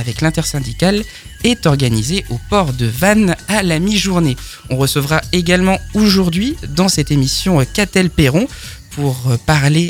avec l'intersyndicale est organisé au port de Vannes à la mi-journée. On recevra également aujourd'hui dans cette émission Catel Perron pour parler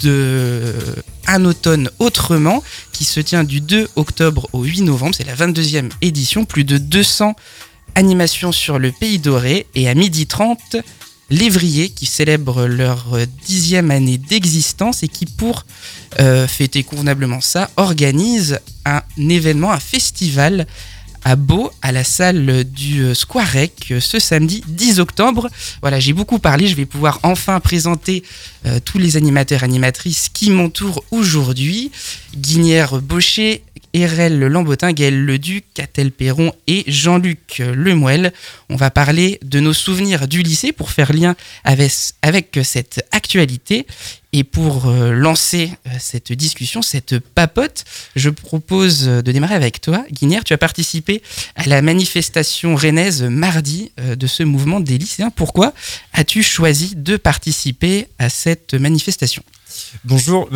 de Un automne autrement qui se tient du 2 octobre au 8 novembre. C'est la 22e édition, plus de 200 animations sur le Pays Doré et à 12h30, Lévrier qui célèbrent leur 10e année d'existence et qui pour fêter convenablement ça organise un événement, un festival à Beau, à la salle du Squarec, ce samedi 10 octobre. Voilà, j'ai beaucoup parlé, je vais pouvoir enfin présenter tous les animateurs et animatrices qui m'entourent aujourd'hui. Guinière Baucher, Erel Lambotin, Gaël Leduc, Catel Perron et Jean-Luc Lemoelle. On va parler de nos souvenirs du lycée pour faire lien avec cette actualité. Et pour lancer cette discussion, cette papote, je propose de démarrer avec toi. Guinière, tu as participé à la manifestation rennaise mardi de ce mouvement des lycéens. Pourquoi as-tu choisi de participer à cette manifestation ? Bonjour,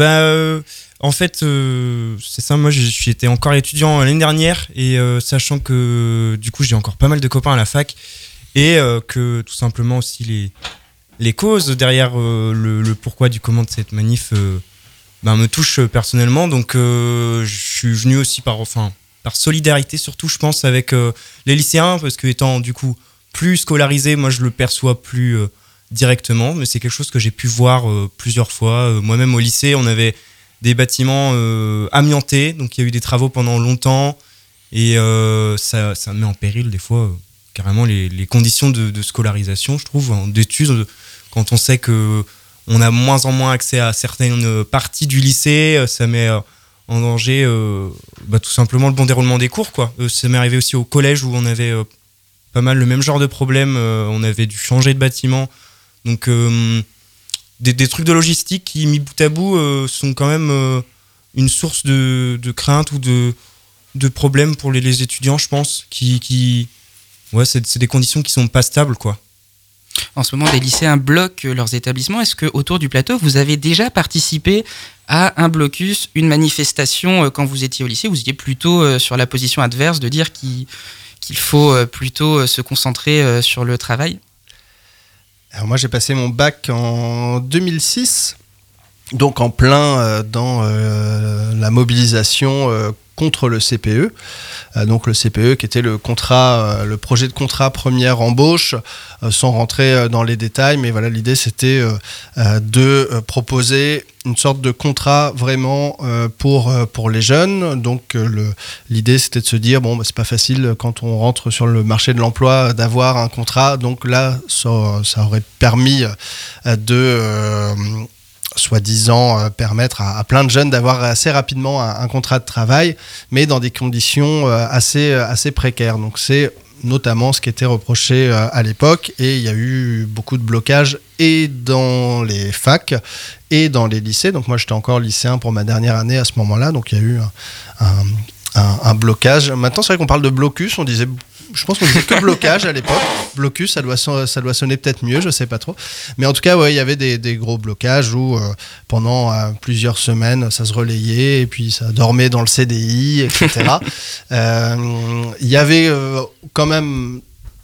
en fait, c'est ça, moi j'étais encore étudiant l'année dernière et sachant que du coup j'ai encore pas mal de copains à la fac et que tout simplement aussi les causes derrière le pourquoi du comment de cette manif me touchent personnellement, donc je suis venu aussi par solidarité surtout je pense avec les lycéens, parce que étant du coup plus scolarisé, moi je le perçois plus directement, mais c'est quelque chose que j'ai pu voir plusieurs fois. Moi-même au lycée, on avait des bâtiments amiantés, donc il y a eu des travaux pendant longtemps et ça met en péril des fois carrément les conditions de scolarisation, je trouve, d'études, quand on sait que on a moins en moins accès à certaines parties du lycée, ça met en danger tout simplement le bon déroulement des cours, quoi. Ça m'est arrivé aussi au collège où on avait pas mal le même genre de problème, on avait dû changer de bâtiment. Donc des trucs de logistique qui, mis bout à bout, sont quand même une source de crainte ou de problèmes pour les étudiants, je pense, c'est des conditions qui sont pas stables, quoi. En ce moment, des lycéens bloquent leurs établissements. Est-ce que autour du plateau, vous avez déjà participé à un blocus, une manifestation quand vous étiez au lycée? Vous étiez plutôt sur la position adverse de dire qu'il faut plutôt se concentrer sur le travail? Alors moi, j'ai passé mon bac en 2006, donc en plein dans la mobilisation contre le CPE. Donc le CPE qui était le projet de contrat première embauche, sans rentrer dans les détails, mais voilà, l'idée c'était de proposer une sorte de contrat vraiment pour les jeunes. Donc l'idée c'était de se dire c'est pas facile quand on rentre sur le marché de l'emploi d'avoir un contrat, donc là ça aurait permis de soi-disant permettre à plein de jeunes d'avoir assez rapidement un contrat de travail, mais dans des conditions assez précaires. Donc c'est notamment ce qui était reproché à l'époque, et il y a eu beaucoup de blocages et dans les facs et dans les lycées. Donc moi j'étais encore lycéen pour ma dernière année à ce moment-là, donc il y a eu un blocage. Maintenant c'est vrai qu'on parle de blocus, je pense qu'on disait que blocage à l'époque. Blocus, ça doit sonner peut-être mieux, je sais pas trop. Mais en tout cas, il y avait des gros blocages où pendant plusieurs semaines, ça se relayait et puis ça dormait dans le CDI, etc. Il y avait quand même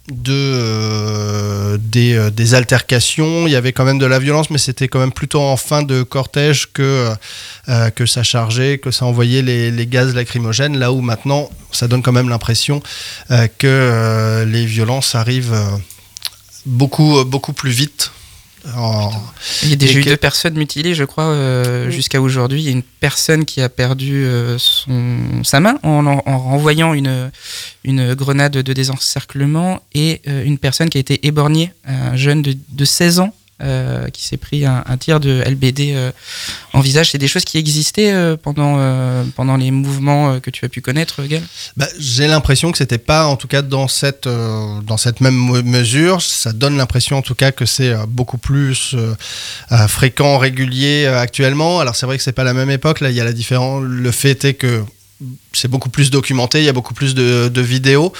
des altercations, il y avait quand même de la violence, mais c'était quand même plutôt en fin de cortège que ça chargeait, que ça envoyait les gaz lacrymogènes, là où maintenant ça donne quand même l'impression que les violences arrivent beaucoup plus vite. Il y a déjà eu 2 personnes mutilées, je crois, jusqu'à aujourd'hui. Il y a une personne qui a perdu sa main en renvoyant une grenade de désencerclement, et une personne qui a été éborgnée, un jeune de 16 ans, qui s'est pris un tir de LBD en visage. C'est des choses qui existaient pendant les mouvements que tu as pu connaître, Gaël? J'ai l'impression que c'était pas, en tout cas dans cette même mesure. Ça donne l'impression en tout cas que c'est beaucoup plus fréquent, régulier actuellement. Alors c'est vrai que c'est pas la même époque, là il y a la différence. Le fait est que c'est beaucoup plus documenté, il y a beaucoup plus de vidéos.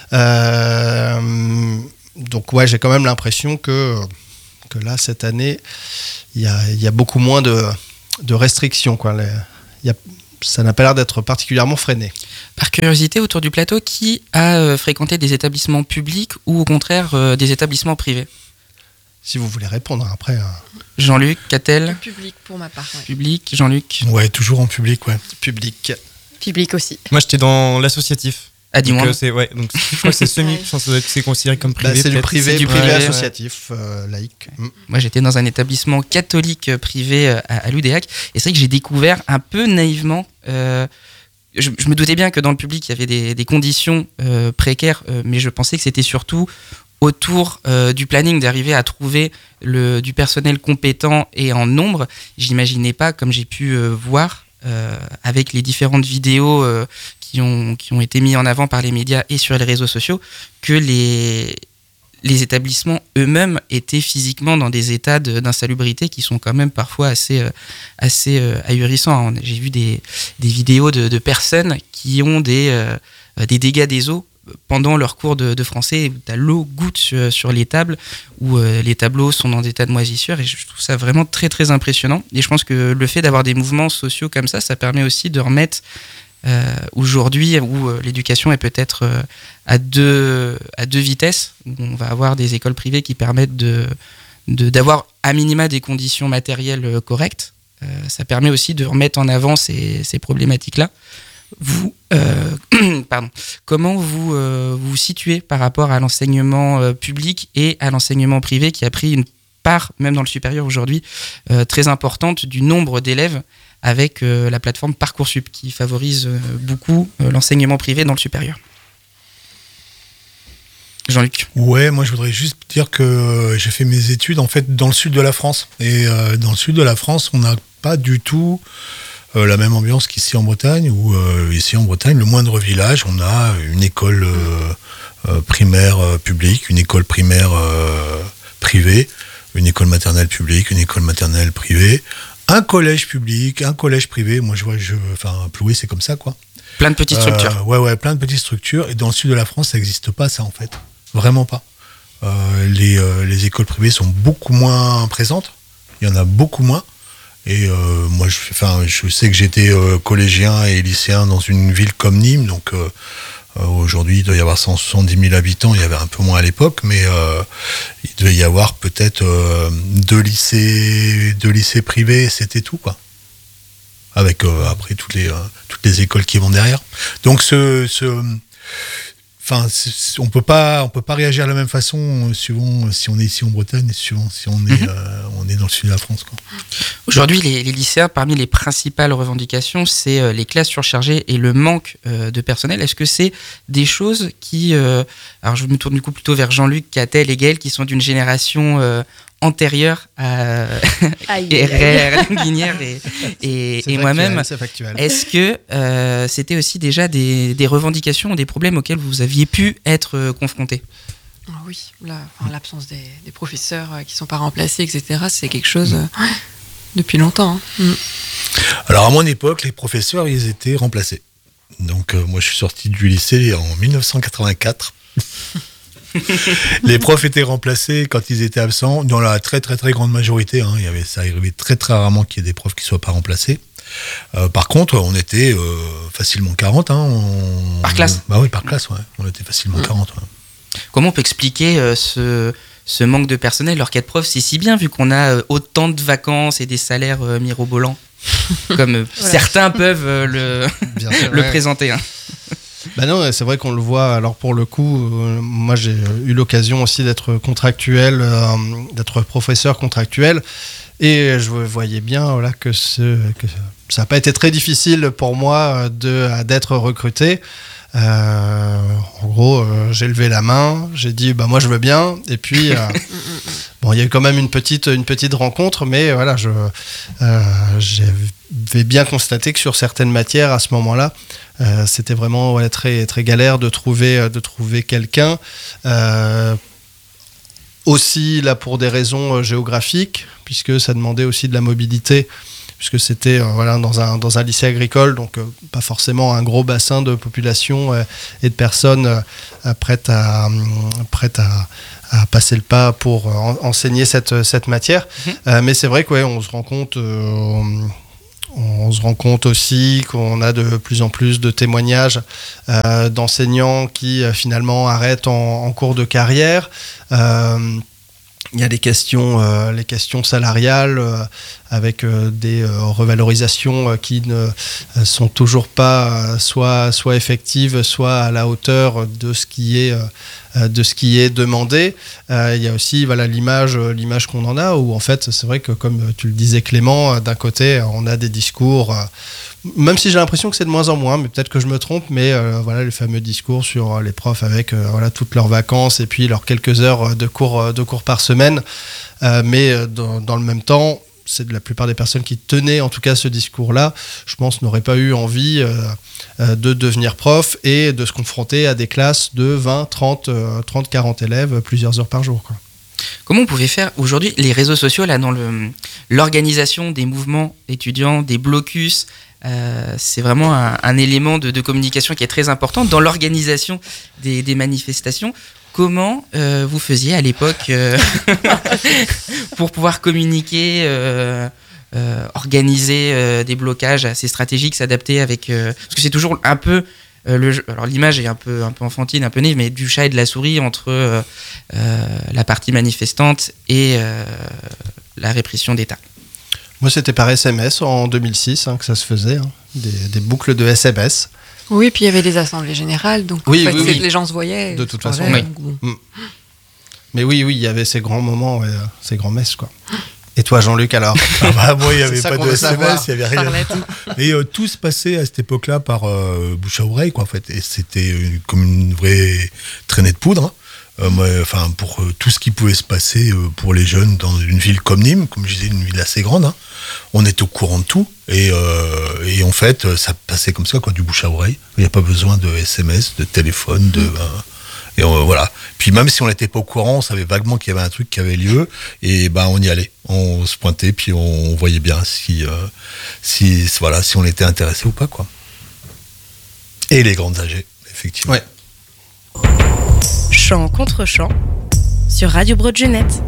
Donc ouais, j'ai quand même l'impression que là, cette année, il y a beaucoup moins de restrictions, quoi. Il y a ça n'a pas l'air d'être particulièrement freiné. Par curiosité, autour du plateau, qui a fréquenté des établissements publics ou au contraire des établissements privés ? Si vous voulez répondre après. Jean-Luc, Catel ? Le public pour ma part. Ouais. Public, Jean-Luc ? Ouais, toujours en public, ouais. Public. Public aussi. Moi, j'étais dans l'associatif. Ah, dis-moi. Donc, donc je crois que c'est semi, je pense que c'est considéré comme privé. C'est du peut-être. privé, C'est du privé privé, associatif, laïque. Moi, j'étais dans un établissement catholique privé à l'UDEAC. Et c'est vrai que j'ai découvert un peu naïvement. Je me doutais bien que dans le public, il y avait des conditions précaires, mais je pensais que c'était surtout autour du planning, d'arriver à trouver du personnel compétent et en nombre. J'imaginais pas, comme j'ai pu voir avec les différentes vidéos qui ont été mises en avant par les médias et sur les réseaux sociaux, que les établissements eux-mêmes étaient physiquement dans des états d'insalubrité qui sont quand même parfois assez ahurissants. J'ai vu des vidéos de personnes qui ont des dégâts des eaux pendant leur cours de français. L'eau goutte sur les tables, où les tableaux sont dans des tas de moisissures, et je trouve ça vraiment très très impressionnant. Et je pense que le fait d'avoir des mouvements sociaux comme ça permet aussi de remettre aujourd'hui, où l'éducation est peut-être à deux vitesses, où on va avoir des écoles privées qui permettent d'avoir à minima des conditions matérielles correctes. Ça permet aussi de remettre en avant ces problématiques-là. Vous, comment vous vous situez par rapport à l'enseignement public et à l'enseignement privé, qui a pris une part, même dans le supérieur aujourd'hui, très importante du nombre d'élèves, avec la plateforme Parcoursup, qui favorise beaucoup l'enseignement privé dans le supérieur? Jean-Luc. Ouais, moi je voudrais juste dire que j'ai fait mes études en fait dans le sud de la France. Et dans le sud de la France, on n'a pas du tout la même ambiance qu'ici en Bretagne, où ici en Bretagne, le moindre village, on a une école primaire publique, une école primaire privée, une école maternelle publique, une école maternelle privée, un collège public, un collège privé. Moi je vois, Ploué c'est comme ça quoi. Plein de petites structures. Ouais, plein de petites structures. Et dans le sud de la France, ça n'existe pas ça en fait. Vraiment pas. Les écoles privées sont beaucoup moins présentes. Il y en a beaucoup moins. Et moi, je sais que j'étais collégien et lycéen dans une ville comme Nîmes, donc aujourd'hui il doit y avoir 170 000 habitants, il y avait un peu moins à l'époque, mais il devait y avoir peut-être deux lycées privés, c'était tout quoi. Avec après toutes les écoles qui vont derrière. Donc on peut pas réagir de la même façon suivant si on est ici en Bretagne et suivant si on est dans le sud de la France quoi. Aujourd'hui, les lycéens, parmi les principales revendications, c'est les classes surchargées et le manque de personnel. Est-ce que c'est des choses qui... alors je me tourne du coup plutôt vers Jean-Luc, Catel et Gaël, qui sont d'une génération antérieure à Guinière et moi-même. C'est factuel. Est-ce que c'était aussi déjà des revendications, des problèmes auxquels vous aviez pu être confrontés? Oui, l'absence des professeurs qui ne sont pas remplacés, etc., c'est quelque chose depuis longtemps. Alors à mon époque, les professeurs, ils étaient remplacés. Donc moi, je suis sorti du lycée en 1984. Les profs étaient remplacés quand ils étaient absents, dans la très très très grande majorité. Ça arrivait très très rarement qu'il y ait des profs qui ne soient pas remplacés. Par contre, on était facilement 40. Par classe? Bah oui, par classe, ouais. On était facilement 40. Ouais. Comment on peut expliquer ce manque de personnel alors qu'être prof, c'est si bien, vu qu'on a autant de vacances et des salaires mirobolants, comme certains peuvent le présenter. Hein. Bah non, c'est vrai qu'on le voit. Alors pour le coup, moi j'ai eu l'occasion aussi d'être contractuel, d'être professeur contractuel, et je voyais bien que ça n'a pas été très difficile pour moi d'être recruté. En gros, j'ai levé la main, j'ai dit moi je veux bien, et puis il y a eu quand même une petite rencontre, mais voilà, j'avais bien constaté que sur certaines matières à ce moment-là, c'était vraiment très très galère de trouver quelqu'un. Aussi là pour des raisons géographiques, puisque ça demandait aussi de la mobilité, puisque c'était dans un lycée agricole, donc pas forcément un gros bassin de population et de personnes prêtes à passer le pas pour enseigner cette matière. Mais c'est vrai qu'on se rend compte On se rend compte aussi qu'on a de plus en plus de témoignages d'enseignants qui finalement arrêtent en cours de carrière. Il y a les questions salariales avec des revalorisations qui ne sont toujours pas soit effectives, soit à la hauteur de ce qui est demandé. Il y a aussi l'image qu'on en a, où en fait c'est vrai que, comme tu le disais Clément, d'un côté on a des discours, même si j'ai l'impression que c'est de moins en moins, mais peut-être que je me trompe, mais les fameux discours sur les profs avec toutes leurs vacances et puis leurs quelques heures de cours par semaine, mais dans le même temps, c'est de la plupart des personnes qui tenaient en tout cas ce discours-là, je pense, n'auraient pas eu envie de devenir prof et de se confronter à des classes de 20, 30, 40 élèves plusieurs heures par jour, quoi. Comment on pouvait faire aujourd'hui les réseaux sociaux là, dans l'organisation des mouvements étudiants, des blocus, c'est vraiment un élément de communication qui est très important dans l'organisation des manifestations. Comment vous faisiez à l'époque pour pouvoir communiquer, organiser des blocages assez stratégiques, s'adapter avec... parce que c'est toujours un peu... alors l'image est un peu enfantine, un peu naïve, mais du chat et de la souris entre la partie manifestante et la répression d'État. Moi, c'était par SMS en 2006 que ça se faisait, des boucles de SMS. Oui, puis il y avait des assemblées générales, donc oui. les gens se voyaient. De toute façon, oui. Mais oui, il y avait ces grands moments, ces grands messes, quoi. Et toi, Jean-Luc, alors? Moi, il n'y avait pas de SMS, il n'y avait rien. Mais tout se passait à cette époque-là par bouche à oreille, quoi, en fait. Et c'était comme une vraie traînée de poudre. Pour tout ce qui pouvait se passer pour les jeunes dans une ville comme Nîmes, comme je disais, une ville assez grande, on est au courant de tout. Et en fait, ça passait comme ça, quoi, du bouche à oreille. Il n'y a pas besoin de SMS, de téléphone, et voilà. Puis même si on n'était pas au courant, on savait vaguement qu'il y avait un truc qui avait lieu, et on y allait. On se pointait, puis on voyait bien si on était intéressé ou pas, quoi. Et les grandes âgées, effectivement. Ouais. Chant contre chant sur Radio Broad-Genette.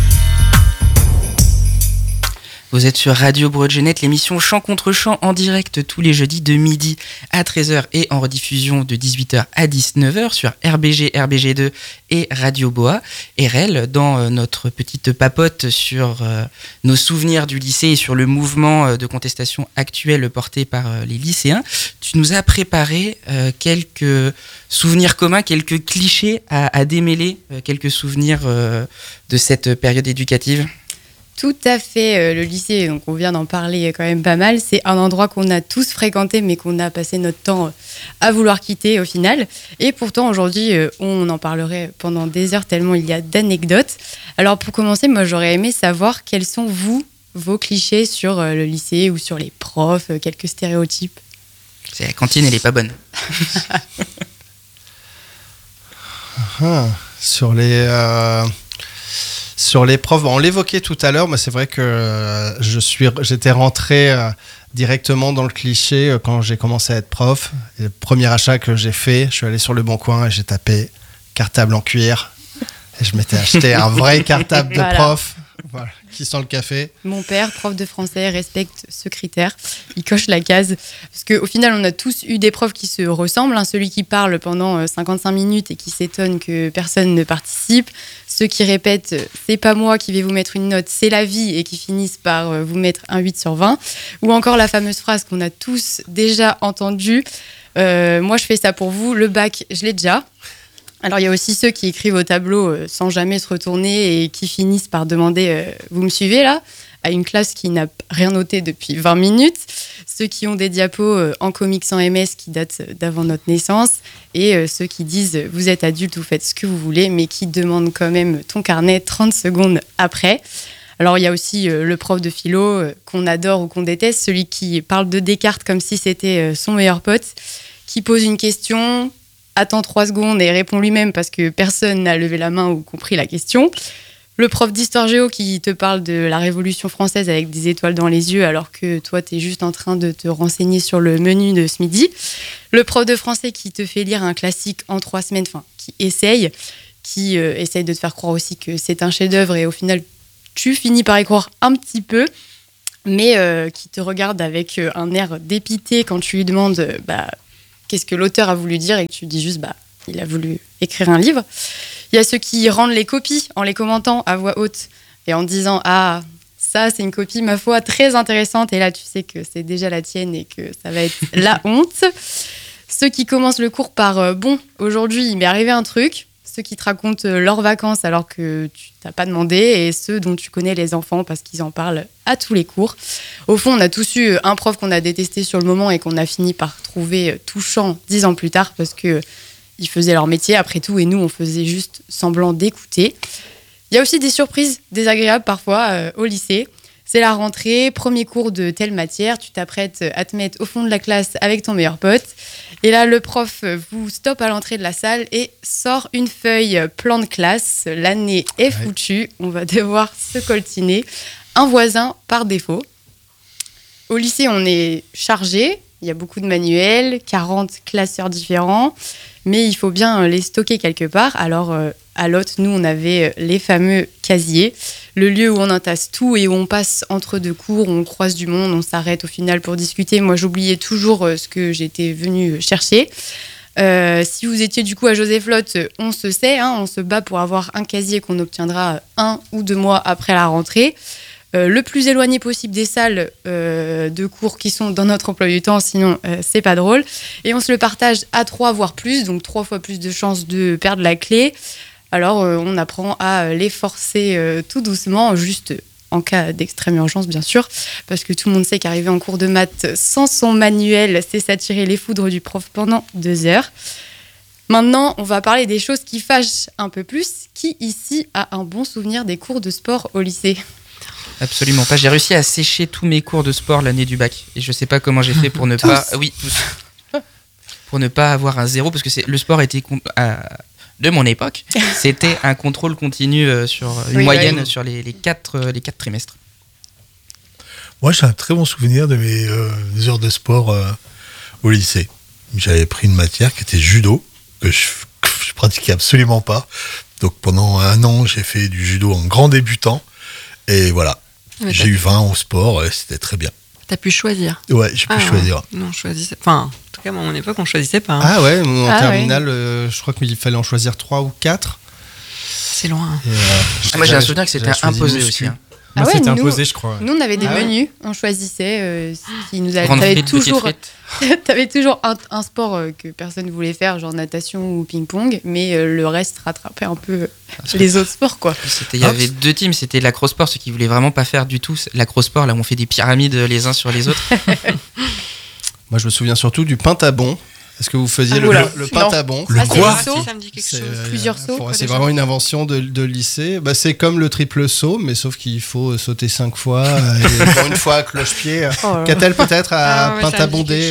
Vous êtes sur Radio Broad-Genette, l'émission Chant contre chant en direct tous les jeudis de midi à 13h et en rediffusion de 18h à 19h sur RBG, RBG2 et Radio Boa. RL, dans notre petite papote sur nos souvenirs du lycée et sur le mouvement de contestation actuel porté par les lycéens, tu nous as préparé quelques souvenirs communs, quelques clichés à démêler, quelques souvenirs de cette période éducative. Tout à fait, le lycée, donc on vient d'en parler quand même pas mal, c'est un endroit qu'on a tous fréquenté mais qu'on a passé notre temps à vouloir quitter au final. Et pourtant aujourd'hui, on en parlerait pendant des heures tellement il y a d'anecdotes. Alors pour commencer, moi j'aurais aimé savoir quels sont vos clichés sur le lycée ou sur les profs, quelques stéréotypes. C'est la cantine, elle est pas bonne. Sur les profs, on l'évoquait tout à l'heure, mais c'est vrai que j'étais rentré directement dans le cliché quand j'ai commencé à être prof. Et le premier achat que j'ai fait, je suis allé sur Le Bon Coin et j'ai tapé cartable en cuir. Et je m'étais acheté un vrai cartable de prof. Voilà, qui sent le café. Mon père, prof de français, respecte ce critère. Il coche la case. Parce qu'au final, on a tous eu des profs qui se ressemblent. Celui qui parle pendant 55 minutes et qui s'étonne que personne ne participe. Ceux qui répètent « c'est pas moi qui vais vous mettre une note, c'est la vie » et qui finissent par vous mettre un 8 sur 20. Ou encore la fameuse phrase qu'on a tous déjà entendue. Moi, je fais ça pour vous. Le bac, je l'ai déjà. Alors, il y a aussi ceux qui écrivent au tableau sans jamais se retourner et qui finissent par demander « vous me suivez là ?» à une classe qui n'a rien noté depuis 20 minutes. Ceux qui ont des diapos en comics sans MS qui datent d'avant notre naissance. Et ceux qui disent « vous êtes adulte, vous faites ce que vous voulez », mais qui demandent quand même ton carnet 30 secondes après. Alors, il y a aussi le prof de philo qu'on adore ou qu'on déteste, celui qui parle de Descartes comme si c'était son meilleur pote, qui pose une question, attend 3 secondes et répond lui-même parce que personne n'a levé la main ou compris la question. Le prof d'histoire géo qui te parle de la Révolution française avec des étoiles dans les yeux alors que toi, tu es juste en train de te renseigner sur le menu de ce midi. Le prof de français qui te fait lire un classique en 3 semaines, enfin, qui essaye de te faire croire aussi que c'est un chef-d'œuvre et au final, tu finis par y croire un petit peu. mais qui te regarde avec un air dépité quand tu lui demandes qu'est-ce que l'auteur a voulu dire et que tu dis juste il a voulu écrire un livre. Il y a ceux qui rendent les copies en les commentant à voix haute et en disant ah, ça c'est une copie ma foi très intéressante, et là tu sais que c'est déjà la tienne et que ça va être la honte. Ceux qui commencent le cours par bon, aujourd'hui il m'est arrivé un truc. Ceux qui te racontent leurs vacances alors que tu t'as pas demandé, et ceux dont tu connais les enfants parce qu'ils en parlent à tous les cours. Au fond, on a tous eu un prof qu'on a détesté sur le moment et qu'on a fini par trouver touchant 10 ans plus tard parce qu'ils faisaient leur métier après tout et nous, on faisait juste semblant d'écouter. Il y a aussi des surprises désagréables parfois au lycée. C'est la rentrée, premier cours de telle matière, tu t'apprêtes à te mettre au fond de la classe avec ton meilleur pote. Et là, le prof vous stoppe à l'entrée de la salle et sort une feuille plan de classe. L'année est foutue, on va devoir se coltiner. Un voisin par défaut. Au lycée, on est chargé, il y a beaucoup de manuels, 40 classeurs différents, mais il faut bien les stocker quelque part. Alors, à l'autre, nous, on avait les fameux casiers, le lieu où on entasse tout et où on passe entre deux cours, où on croise du monde, on s'arrête au final pour discuter. Moi, j'oubliais toujours ce que j'étais venue chercher. Si vous étiez du coup à Joseph Lotte, on se sait, on se bat pour avoir un casier qu'on obtiendra 1 ou 2 mois après la rentrée. Le plus éloigné possible des salles de cours qui sont dans notre emploi du temps, sinon c'est pas drôle. Et on se le partage à 3 voire plus, donc 3 fois plus de chances de perdre la clé. Alors on apprend à les forcer tout doucement, juste en cas d'extrême urgence bien sûr, parce que tout le monde sait qu'arriver en cours de maths sans son manuel, c'est s'attirer les foudres du prof pendant 2 heures. Maintenant, on va parler des choses qui fâchent un peu plus. Qui ici a un bon souvenir des cours de sport au lycée ? Absolument pas. J'ai réussi à sécher tous mes cours de sport l'année du bac. Et je sais pas comment j'ai fait pour ne pas... Oui, tous. Pour ne pas avoir un 0, parce que le sport était... de mon époque, c'était un contrôle continu sur une moyenne sur les 4 trimestres. Moi, j'ai un très bon souvenir de mes heures de sport au lycée. J'avais pris une matière qui était judo, que je pratiquais absolument pas. Donc pendant 1 an, j'ai fait du judo en grand débutant. Et voilà, j'ai eu 20 au sport, c'était très bien. T'as pu choisir ? Ouais, j'ai pu choisir. Non, on choisissait. Enfin, en tout cas, à mon époque, on choisissait pas. Ah ouais, en terminale, je crois qu'il fallait en choisir 3 ou 4. C'est loin. Moi, j'ai un souvenir que c'était imposé aussi. Moi, c'était imposé, je crois. Nous, on avait des menus, on choisissait. T'avais toujours un sport que personne ne voulait faire, genre natation ou ping-pong, mais le reste rattrapait un peu les autres sports, quoi. Il y avait 2 teams, c'était l'acrosport, ceux qui voulaient vraiment pas faire du tout l'acrosport, là où on fait des pyramides les uns sur les autres. Moi, je me souviens surtout du pentabon. Est-ce que vous faisiez le pentabon ? Le quoi ? Ça me dit quelque chose. Plusieurs sauts. C'est vraiment une invention de lycée. C'est comme le triple saut, mais sauf qu'il faut sauter 5 fois. Et pour une fois, cloche-pied. Qu'a-t-elle peut-être à pentabonder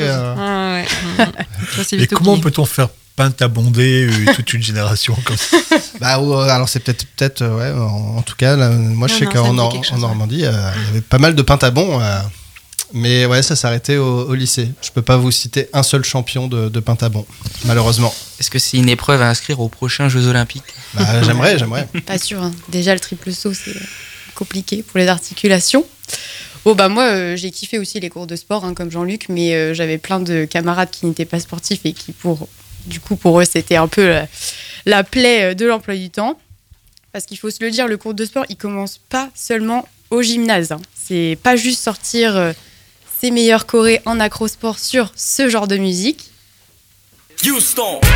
Et comment peut-on faire pentabonder toute une génération comme ça ? Alors c'est peut-être ouais. En tout cas, là, moi je sais qu'en Normandie, il y avait pas mal de pentabons. Mais ouais, ça s'arrêtait au lycée. Je peux pas vous citer un seul champion de pentabon, malheureusement. Est-ce que c'est une épreuve à inscrire aux prochains Jeux Olympiques ? J'aimerais. Pas sûr. Déjà, le triple saut, c'est compliqué pour les articulations. Moi, j'ai kiffé aussi les cours de sport, comme Jean-Luc, mais j'avais plein de camarades qui n'étaient pas sportifs et qui, pour eux, c'était un peu la plaie de l'emploi du temps. Parce qu'il faut se le dire, le cours de sport, il commence pas seulement au gymnase. C'est pas juste sortir ses meilleurs chorés en acrosport sur ce genre de musique. Houston.